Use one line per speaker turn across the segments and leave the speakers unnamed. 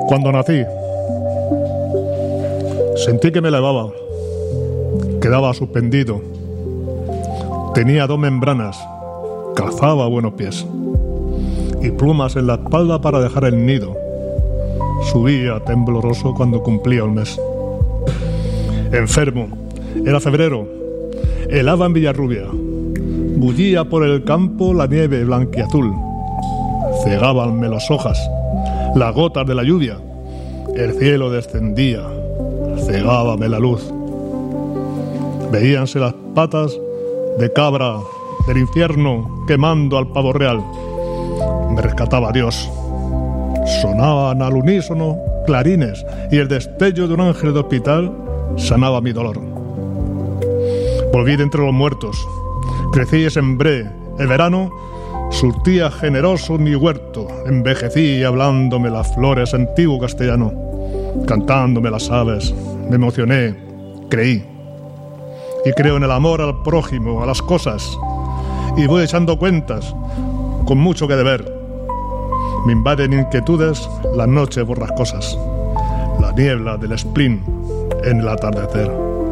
Cuando nací, sentí que me elevaba, quedaba suspendido. Tenía 2 membranas, calzaba a buenos pies y plumas en la espalda para dejar el nido. Subía tembloroso cuando cumplía un mes. Enfermo, era febrero, helaba en Villarrubia, bullía por el campo la nieve blanquiazul, cegábanme las hojas, las gotas de la lluvia, el cielo descendía, cegábame la luz. Veíanse las patas de cabra del infierno quemando al pavo real. Me rescataba Dios. Sonaban al unísono clarines y el destello de un ángel de hospital sanaba mi dolor. Volví de entre los muertos, crecí y sembré. El verano surtía generoso mi huerto, envejecí hablándome las flores antiguo castellano, cantándome las aves, me emocioné, creí. Y creo en el amor al prójimo, a las cosas, y voy echando cuentas, con mucho que deber. Me invaden inquietudes las noches borrascosas, la niebla del spleen en el atardecer.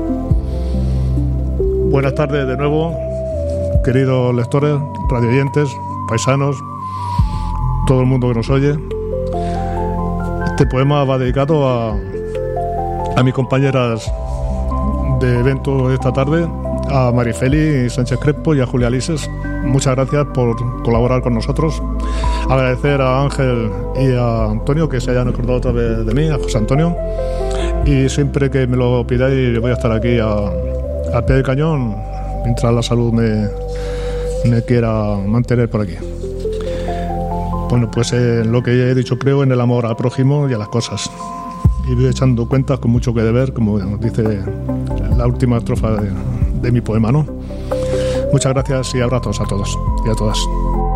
Buenas tardes de nuevo, queridos lectores, radioyentes, paisanos, todo el mundo que nos oye. Este poema va dedicado a mis compañeras de evento de esta tarde, a Marifeli Sánchez Crespo y a Julia Lises. Muchas gracias por colaborar con nosotros. Agradecer a Ángel y a Antonio que se hayan acordado otra vez de mí, a José Antonio. Y siempre que me lo pidáis voy a estar aquí al pie del cañón mientras la salud me quiera mantener por aquí. Bueno, pues lo que he dicho, creo en el amor al prójimo y a las cosas. Y voy echando cuentas con mucho que deber, como dice la última estrofa de mi poema, ¿no? Muchas gracias y abrazos a todos y a todas.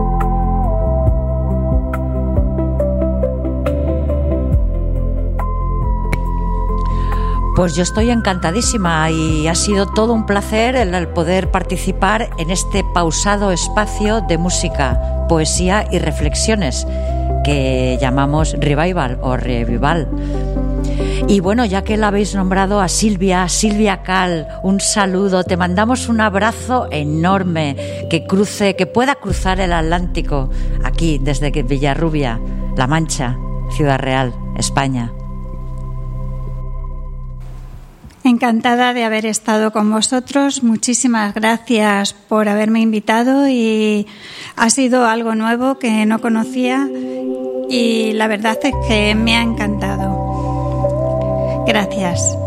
Pues yo estoy encantadísima y ha sido todo un placer el poder participar en este pausado espacio de música, poesía y reflexiones que llamamos Revival o Revival. Y bueno, ya que la habéis nombrado a Silvia Cal, un saludo, te mandamos un abrazo enorme que pueda cruzar el Atlántico aquí desde Villarrubia, La Mancha, Ciudad Real, España.
Encantada de haber estado con vosotros. Muchísimas gracias por haberme invitado y ha sido algo nuevo que no conocía y la verdad es que me ha encantado. Gracias.